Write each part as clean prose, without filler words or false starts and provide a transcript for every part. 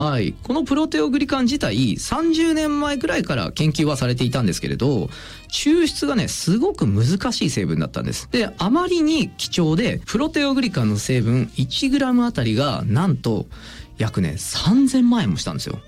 はい、このプロテオグリカン自体30年前くらいから研究はされていたんですけれど、抽出がねすごく難しい成分だったんです。で、あまりに貴重で、プロテオグリカンの成分 1g あたりがなんと約ね3000万円もしたんですよ。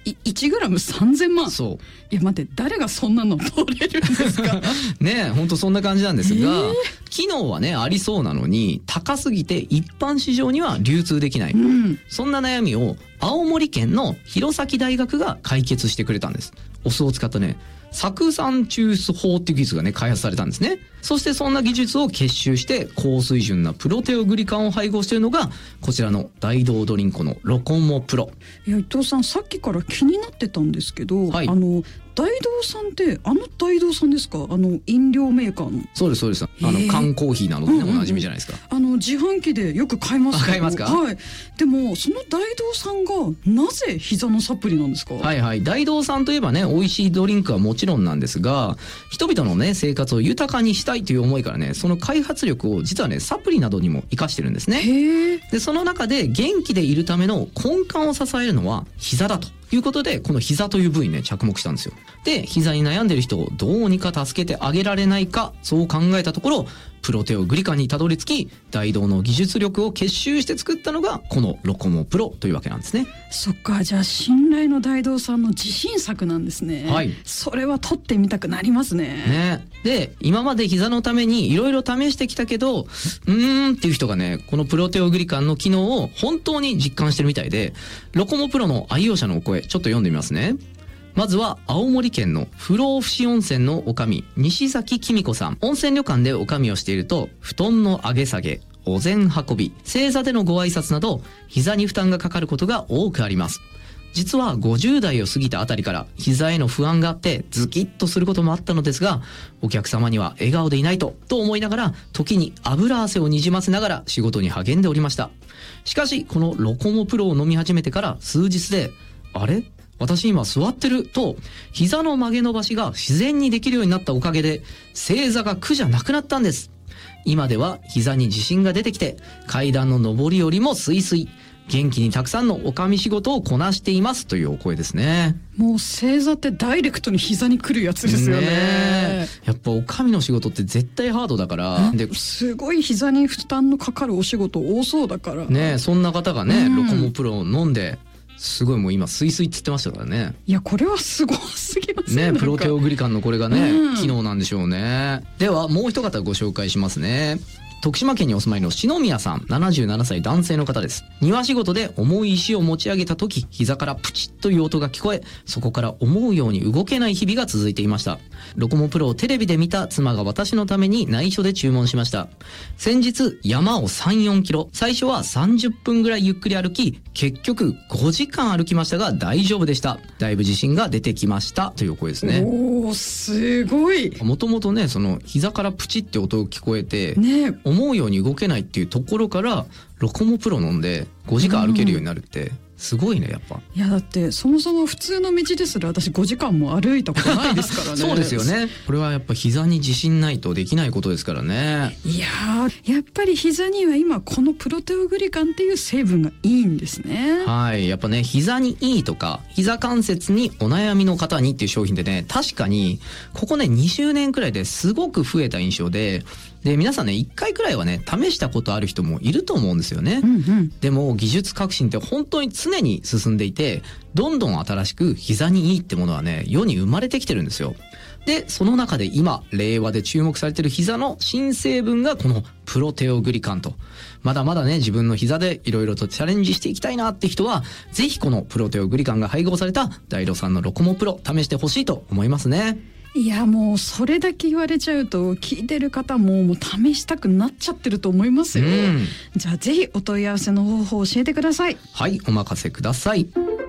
1g3000万。 そう。 いや待って、誰がそんなの取れるんですかねえ、ほんとそんな感じなんですが、機能はねありそうなのに高すぎて一般市場には流通できない、そんな悩みを青森県の弘前大学が解決してくれたんです。お酢を使ったね酢酸抽出法っていう技術がね開発されたんですね。そしてそんな技術を結集して高水準なプロテオグリカンを配合しているのがこちらの大道ドリンコのロコモプロ。 いや伊藤さん、さっきから気になってたんですけど、 はい、 大道さんって大道さんですか？飲料メーカーの。 そうですそうです。缶コーヒーなどでね、おなじみじゃないですか。 自販機でよく買いますけど。 買いますか？ はい。でもその大道さんがなぜ膝のサプリなんですか？ はいはい、大道さんといえばね美味しいドリンクはもちろんなんですが、人々のね生活を豊かにしたいという思いからね、その開発力を実はねサプリなどにも生かしてるんですね。 へー。 でその中で元気でいるための根幹を支えるのは膝だということで、この膝という部位にね着目したんですよ。で、膝に悩んでる人をどうにか助けてあげられないか、そう考えたところプロテオグリカンにたどり着き、大道の技術力を結集して作ったのがこのロコモプロというわけなんですね。 そっか、じゃあ信頼の大道さんの自信作なんですね。 はい、 それは取ってみたくなりますね。 で、今まで膝のためにいろいろ試してきたけどっていう人がね、このプロテオグリカンの機能を本当に実感してるみたいで、ロコモプロの愛用者のお声ちょっと読んでみますね。まずは青森県の不老不死温泉の女将西崎紀美子さん。温泉旅館で女将をしていると、布団の上げ下げ、お膳運び、正座でのご挨拶など膝に負担がかかることが多くあります。実は50代を過ぎたあたりから膝への不安があってズキッとすることもあったのですが、お客様には笑顔でいないと思いながら、時に油汗をにじませながら仕事に励んでおりました。しかしこのロコモプロを飲み始めてから数日で、あれ？私今座ってると膝の曲げ伸ばしが自然にできるようになったおかげで正座が苦じゃなくなったんです。今では膝に自信が出てきて階段の上り下りもスイスイ、元気にたくさんのおかみ仕事をこなしていますというお声ですね。 もう正座ってダイレクトに膝に来るやつですよね。 やっぱおかみの仕事って絶対ハードだから、 すごい膝に負担のかかるお仕事多そうだからね。そんな方がね、ロコモプロを飲んですごいもう今スイスイって言ってましたからね。 いやこれはすごすぎますね。 プロテオグリカンのこれがね、機能なんでしょうね。ではもう一方ご紹介しますね。徳島県にお住まいの篠宮さん、77歳男性の方です。庭仕事で重い石を持ち上げた時、膝からプチッという音が聞こえ、そこから思うように動けない日々が続いていました。ロコモプロをテレビで見た妻が私のために内緒で注文しました。先日山を 3,4 キロ、最初は30分ぐらいゆっくり歩き、結局5時間歩きましたが大丈夫でした。だいぶ自信が出てきましたという声ですね。 おー、すごい。 もともとね、その膝からプチって音が聞こえて、思うように動けないっていうところからロコモプロ飲んで5時間歩けるようになるってすごいね、やっぱ。 いやだってそもそも普通の道ですら私5時間も歩いたことないですからね。 そうですよね。これはやっぱ膝に自信ないとできないことですからね。 いややっぱり膝には今このプロテオグリカンっていう成分がいいんですね。 はい、やっぱね、膝にいいとか膝関節にお悩みの方にっていう商品でね、確かにここね20年くらいですごく増えた印象で、皆さんね1回くらいはね試したことある人もいると思うんですよね。でも技術革新って本当に常に進んでいて、どんどん新しく膝にいいってものはね世に生まれてきてるんですよ。でその中で今令和で注目されてる膝の新成分がこのプロテオグリカンと。まだまだね自分の膝でいろいろとチャレンジしていきたいなって人は、ぜひこのプロテオグリカンが配合された大路さんのロコモプロ試してほしいと思いますね。 いやもうそれだけ言われちゃうと聞いてる方も試したくなっちゃってると思いますよ。じゃあぜひお問い合わせの方法を教えてください。 はい、お任せください。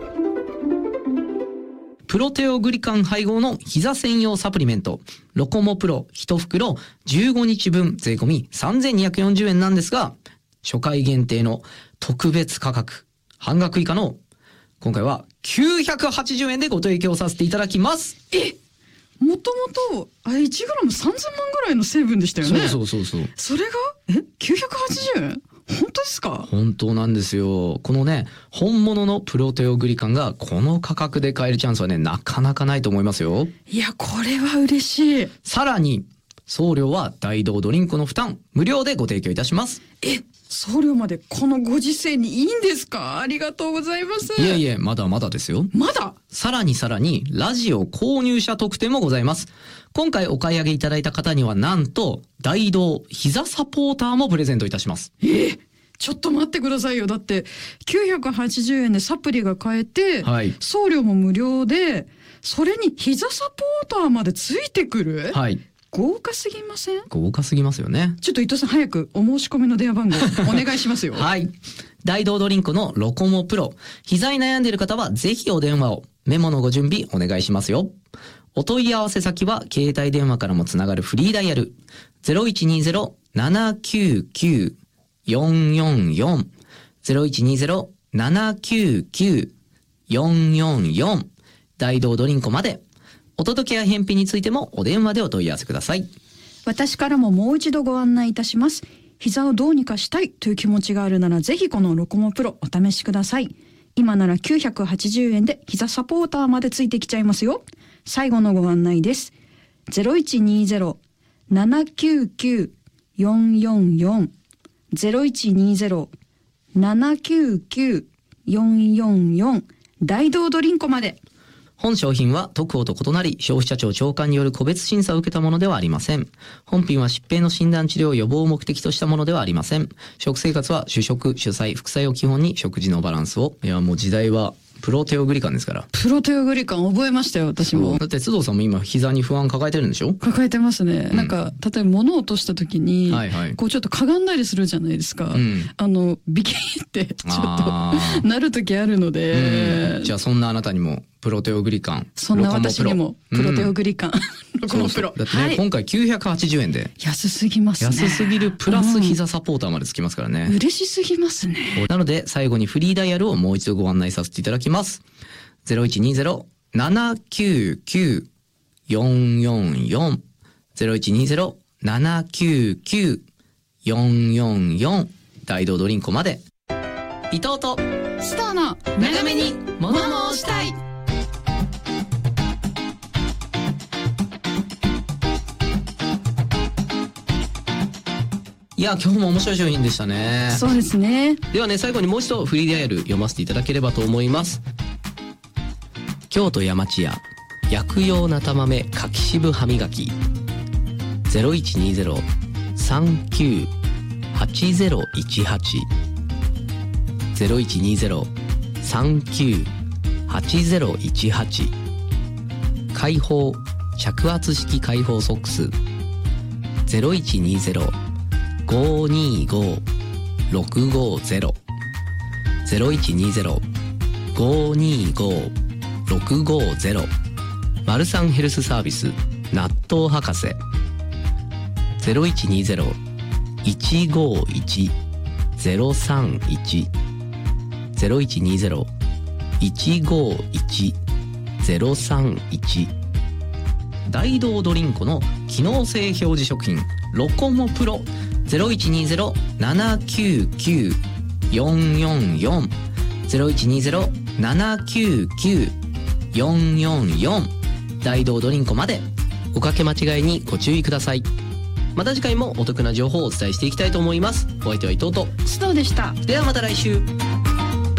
プロテオグリカン配合の膝専用サプリメントロコモプロ1袋15日分税込み3240円なんですが、初回限定の特別価格半額以下の今回は980円でご提供させていただきます。 もともと 1g3000 万ぐらいの成分でしたよね。 そう。 それが980円。 本当ですか？ 本当なんですよ。このね、本物のプロテオグリカンがこの価格で買えるチャンスはね、なかなかないと思いますよ。 いや、これは嬉しい。 さらに、送料は大道ドリンクの負担、無料でご提供いたします。 送料までこのご時世にいいんですか？ありがとうございます。 いえいえ、まだまだですよ。 まだ？ さらに、ラジオ購入者特典もございます。今回お買い上げいただいた方には、なんと、大道膝サポーターもプレゼントいたします。 ちょっと待ってくださいよ。だって、980円でサプリが買えて、 はい、 送料も無料で、それに膝サポーターまでついてくる？ はい。 豪華すぎません？ 豪華すぎますよね。 ちょっと伊藤さん、早くお申し込みの電話番号お願いしますよ。 はい。大道ドリンクのロコモプロ。膝に悩んでいる方はぜひお電話を。メモのご準備お願いしますよ。お問い合わせ先は携帯電話からもつながるフリーダイヤル 0120-799-444 0120-799-444 大道ドリンクまで。お届けや返品についてもお電話でお問い合わせください。 私からももう一度ご案内いたします。膝をどうにかしたいという気持ちがあるならぜひこのロコモプロお試しください。今なら980円で膝サポーターまでついてきちゃいますよ。最後のご案内です。0120-799-444 0120-799-444 大道ドリンクまで。 本商品は特報と異なり、消費者庁長官による個別審査を受けたものではありません。本品は疾病の診断治療予防を目的としたものではありません。食生活は主食、主菜、副菜を基本に食事のバランスを。いや、もう時代はプロテオグリカンですから。 プロテオグリカン覚えましたよ、私も。 だって須藤さんも今膝に不安抱えてるんでしょ？ 抱えてますね。なんか例えば物を落とした時に、こうちょっとかがんだりするじゃないですか。ビキってちょっとなる時あるので、 じゃあそんなあなたにもプロテオグリカン、 そんな私にもプロテオグリカン、ロコモプロ。 だってね、今回980円で安すぎますね。 安すぎるプラス膝サポーターまでつきますからね。 嬉しすぎますね。 なので最後にフリーダイヤルをもう一度ご案内させていただきます。0120-799-444 0120-799-444 大道ドリンクまで。伊藤とスターの長めに物申したい。いや、今日も面白い商品でしたね。 そうですね。 ではね、最後にもう一度フリーダイヤル読ませていただければと思います。京都山千屋薬用なた豆柿渋歯磨き 0120-39-8018 0120-39-8018 開放着圧式開放ソックス 0120-525-650 0120-525-650マルサンヘルスサービス納豆博士 0120-151-031 0120-151-031大道ドリンクの機能性表示食品ロコモプロ 0120-799-444 0120-799-444大道ドリンクまで。おかけ間違いにご注意ください。また次回もお得な情報をお伝えしていきたいと思います。お相手は伊藤と須藤でした。 ではまた来週。